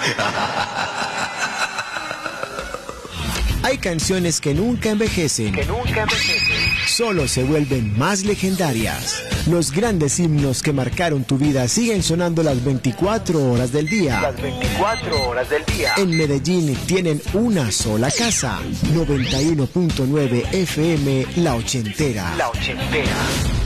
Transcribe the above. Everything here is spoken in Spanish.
Hay canciones que nunca envejecen, solo se vuelven más legendarias. Los grandes himnos que marcaron tu vida siguen sonando las 24 horas del día. En Medellín tienen una sola casa. 91.9 FM La Ochentera.